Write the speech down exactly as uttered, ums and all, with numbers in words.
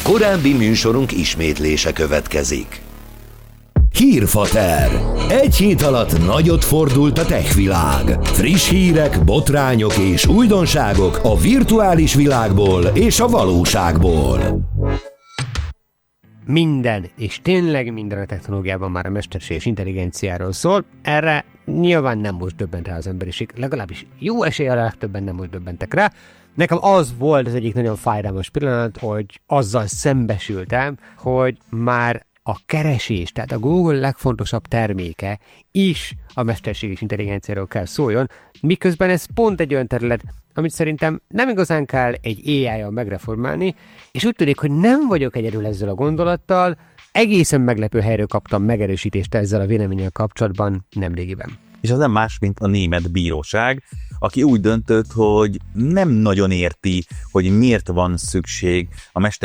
Korábbi műsorunk ismétlése következik. Hírfater. Egy hét alatt nagyot fordult a techvilág. Friss hírek, botrányok és újdonságok a virtuális világból és a valóságból. Minden, és tényleg minden a technológiában már a mesterséges intelligenciáról szól. Erre nyilván nem most döbbent rá az emberiség, legalábbis jó eséllyel a legtöbben nem most döbbentek rá. Nekem az volt az egyik nagyon fájdalmas pillanat, hogy azzal szembesültem, hogy már a keresés, tehát a Google legfontosabb terméke is a mesterséges intelligenciáról kell szóljon, miközben ez pont egy olyan terület, amit szerintem nem igazán kell egy á í-jal megreformálni, és úgy tűnik, hogy nem vagyok egyedül ezzel a gondolattal, egészen meglepő helyről kaptam megerősítést ezzel a véleménnyel kapcsolatban nemrégiben. És az nem más, mint a német bíróság, aki úgy döntött, hogy nem nagyon érti, hogy miért van szükség a mester